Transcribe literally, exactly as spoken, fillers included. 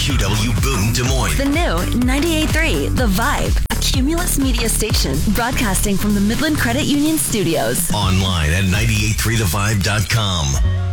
Q W Boom Des Moines. The new ninety-eight point three The Vibe, a Cumulus media station broadcasting from the Midland Credit Union Studios. Online at nine eight three the vibe dot com.